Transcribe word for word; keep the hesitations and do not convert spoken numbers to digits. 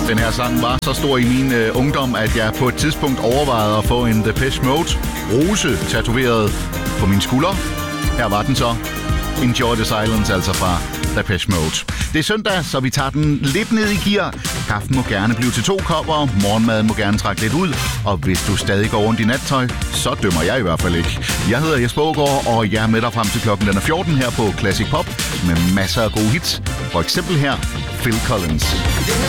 Den her sang var så stor i min øh, ungdom, at jeg på et tidspunkt overvejede at få en Depeche Mode rose tatoveret på min skulder. Her var den så. Enjoy the Silence, altså fra Depeche Mode. Det er søndag, så vi tager den lidt ned i gear. Kaffen må gerne blive til to kopper, morgenmaden må gerne trække lidt ud, og hvis du stadig går rundt i nattøj, så dømmer jeg i hvert fald ikke. Jeg hedder Jesper Aagaard, og jeg er med dig frem til klokken den er fjorten her på Classic Pop med masser af gode hits. For eksempel her, Phil Collins.